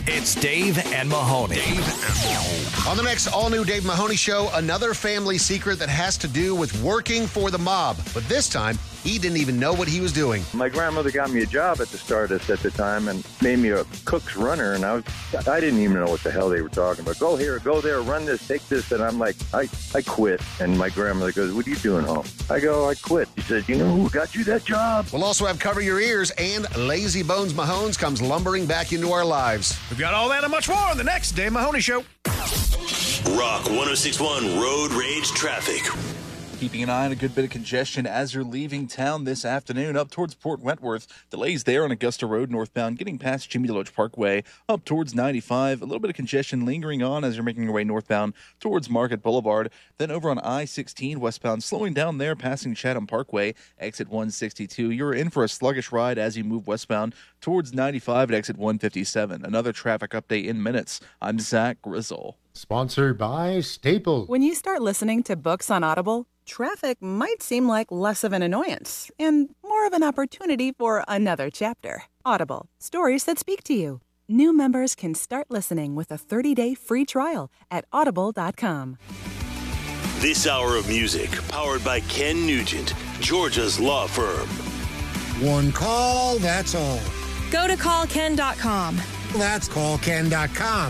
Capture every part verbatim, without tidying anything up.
It's Dave and Mahoney. Dave and Mahoney. On the next all-new Dave Mahoney Show, another family secret that has to do with working for the mob. But this time, he didn't even know what he was doing. My grandmother got me a job at the Stardust at the time and made me a cook's runner, and I was I didn't even know what the hell they were talking about. Go here, go there, run this, take this, and I'm like, I, I quit. And my grandmother goes, what are you doing home? I go, I quit. She said, you know who got you that job? We'll also have Cover Your Ears, and Lazy Bones Mahones comes lumbering back into our lives. We've got all that and much more on the next Dave Mahoney Show. Rock one oh six point one Road Rage Traffic. Keeping an eye on a good bit of congestion as you're leaving town this afternoon up towards Port Wentworth. Delays there on Augusta Road northbound, getting past Jimmy Deloach Parkway up towards ninety-five. A little bit of congestion lingering on as you're making your way northbound towards Market Boulevard. Then over on I sixteen westbound, slowing down there, passing Chatham Parkway, exit one sixty-two. You're in for a sluggish ride as you move westbound towards ninety-five at exit one fifty-seven. Another traffic update in minutes. I'm Zach Grizzle. Sponsored by Staples. When you start listening to books on Audible, traffic might seem like less of an annoyance and more of an opportunity for another chapter. Audible, stories that speak to you. New members can start listening with a thirty-day free trial at audible dot com. This hour of music, powered by Ken Nugent, Georgia's law firm. One call, that's all. Go to call ken dot com. That's call ken dot com.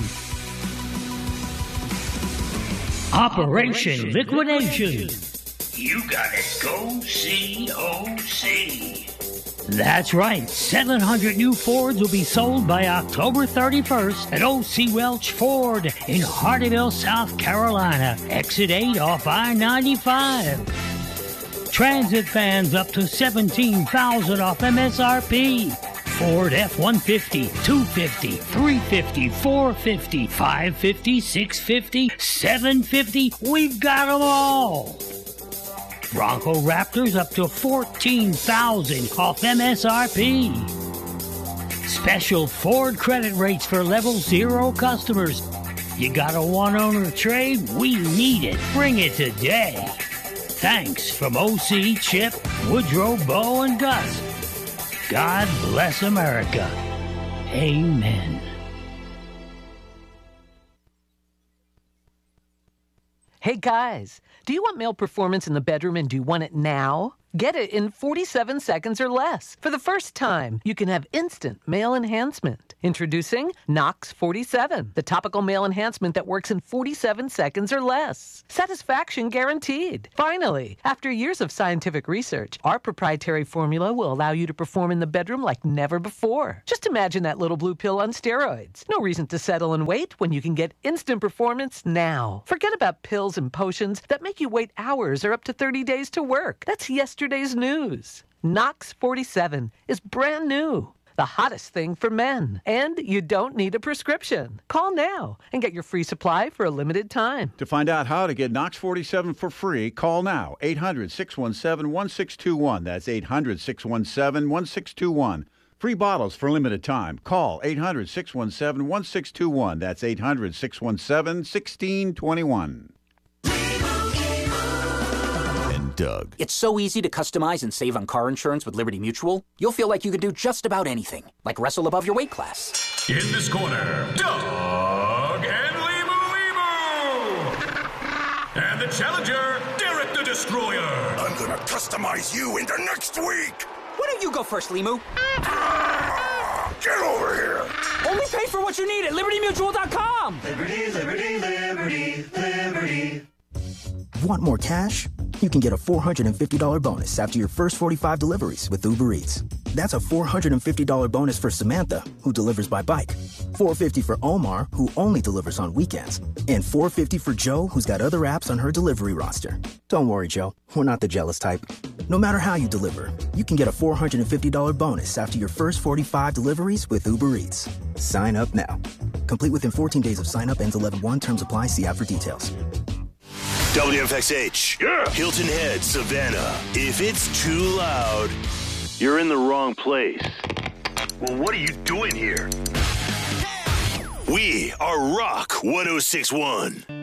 Operation Liquidation. You got it. Go C O C. That's right. seven hundred new Fords will be sold by October thirty-first at O C Welch Ford in Hardyville, South Carolina. Exit eight off I ninety-five. Transit fans up to seventeen thousand dollars off M S R P. Ford F one fifty, two fifty, three fifty, four fifty, five fifty, six fifty, seven fifty. We've got them all. Bronco Raptors up to fourteen thousand dollars off M S R P. Special Ford credit rates for level zero customers. You got a one-owner trade? We need it. Bring it today. Thanks from O C, Chip, Woodrow, Bo, and Gus. God bless America. Amen. Hey guys, do you want male performance in the bedroom and do you want it now? Get it in forty-seven seconds or less. For the first time, you can have instant male enhancement. Introducing Nox forty-seven, the topical male enhancement that works in forty-seven seconds or less. Satisfaction guaranteed. Finally, after years of scientific research, our proprietary formula will allow you to perform in the bedroom like never before. Just imagine that little blue pill on steroids. No reason to settle and wait when you can get instant performance now. Forget about pills and potions that make you wait hours or up to thirty days to work. That's yesterday's news. Nox forty-seven is brand new. The hottest thing for men. And you don't need a prescription. Call now and get your free supply for a limited time. To find out how to get Nox forty-seven for free, call now. eight hundred, six one seven, one six two one. That's eight hundred, six one seven, one six two one. Free bottles for limited time. Call eight hundred, six one seven, one six two one. That's eight hundred, six one seven, one six two one. Doug. It's so easy to customize and save on car insurance with Liberty Mutual. You'll feel like you can do just about anything, like wrestle above your weight class. In this corner, Doug and Limu Limu! And the challenger, Derek the Destroyer. I'm gonna customize you into next week. Why don't you go first, Limu? Get over here. Only pay for what you need at liberty mutual dot com. Liberty, liberty, liberty, liberty. Want more cash? You can get a four hundred fifty dollars bonus after your first forty-five deliveries with Uber Eats. That's a four hundred fifty dollars bonus for Samantha, who delivers by bike, four hundred fifty dollars for Omar, who only delivers on weekends, and four hundred fifty dollars for Joe, who's got other apps on her delivery roster. Don't worry, Joe. We're not the jealous type. No matter how you deliver, you can get a four hundred fifty dollars bonus after your first forty-five deliveries with Uber Eats. Sign up now. Complete within fourteen days of sign up. Ends eleven one. Terms apply. See app for details. W F X H, yeah. Hilton Head, Savannah. If it's too loud, you're in the wrong place. Well, what are you doing here? We are Rock one oh six point one.